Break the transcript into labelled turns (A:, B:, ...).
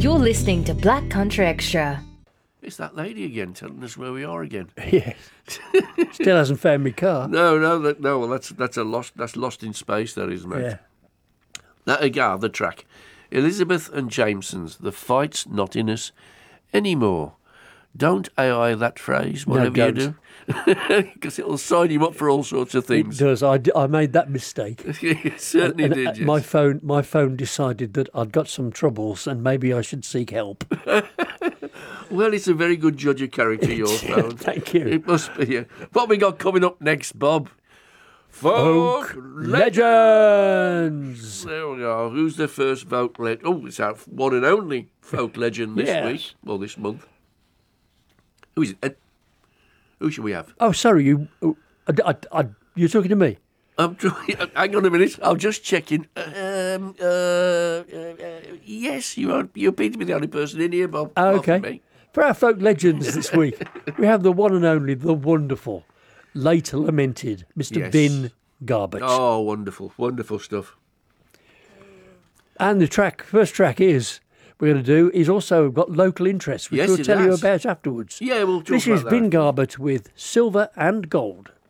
A: You're listening to Black Country Extra.
B: It's that lady again telling us where we are again.
C: Yes. Still hasn't found me car.
B: No. Well, that's lost in space. That is, mate.
C: Yeah.
B: That again, the track. Elizabeth and Jameson's The Fight's Not In Us Anymore. Don't AI that phrase, whatever you do. Because it'll sign you up for all sorts of things.
C: It does. I made that mistake.
B: It certainly did, yes.
C: My phone decided that I'd got some troubles and maybe I should seek help.
B: Well, it's a very good judge of character, your phone.
C: Thank you.
B: It must be. Yeah. What we got coming up next, Bob?
C: Folk Legends!
B: There we go. Who's the first folk legend? Oh, it's our one and only folk legend this week. Well, this month. Who is it? Who should we have?
C: Oh, sorry, you're talking to me?
B: Hang on a minute. I'm just checking. Yes, you appear to be the only person in here, Bob.
C: Oh, okay. For our folk legends this week, we have the one and only, the wonderful, later lamented Mr. Vin Garbutt.
B: Oh, wonderful, wonderful stuff.
C: And the first track we're going to do is also got local interest, which we'll tell you about afterwards.
B: Yeah, we'll talk about that.
C: This is Vin Garbutt with Silver and Gold.